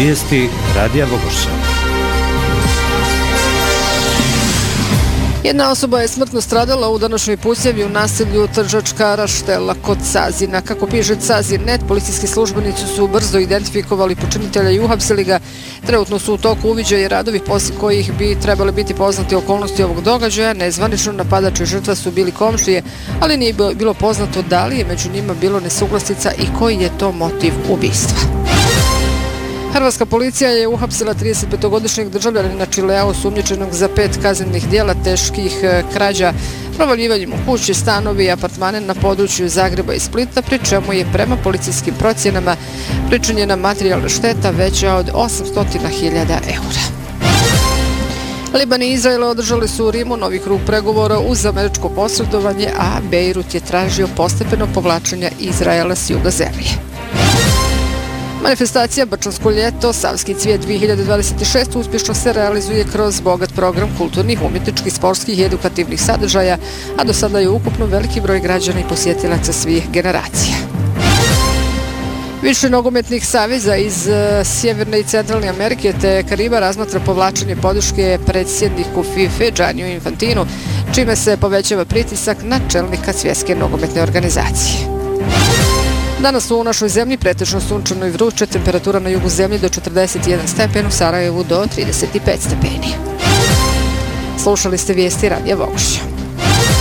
Vijesti Radija Vogošća. Jedna osoba je smrtno stradala u današnjoj pucnjavi u naselju Tržačka Raštela kod Cazina. Kako piše Cazin.net, policijski službenici su brzo identifikovali počinitelja i uhapsili ga. Trenutno su u toku uviđaja radovi poslije kojih bi trebali biti poznati okolnosti ovog događaja. Nezvanično napadač i žrtva su bili komšije, ali nije bilo poznato da li je među njima bilo nesuglasica i koji je to motiv ubistva. Hrvatska policija je uhapsila 35-godišnjeg državljanina Čilea osumnjičenog za 5 kaznenih dijela teških krađa, provaljivanjem u kući, stanovi i apartmane na području Zagreba i Splita, pri čemu je prema policijskim procjenama pričinjena materijalna šteta veća od 800.000 eura. Liban i Izrael održali su u Rimu novi krug pregovora uz američko posredovanje, a Bejrut je tražio postepeno povlačenje Izraela s juga zemlje. Manifestacija Brčansko ljeto, Savski cvijet 2026 uspješno se realizuje kroz bogat program kulturnih, umjetničkih, sportskih i edukativnih sadržaja, a do sada je ukupno veliki broj građana i posjetilaca svih generacija. Više nogometnih saveza iz Sjeverne i Centralne Amerike te Kariba razmatra povlačenje podrške predsjedniku FIFA Gianniu Infantinu, čime se povećava pritisak na čelnika svjetske nogometne organizacije. Danas u našoj zemlji pretežno sunčano i vruće, temperatura na jugu zemlje do 41 stepen, u Sarajevu do 35 stepeni. Slušali ste vijesti Radija Vogošća.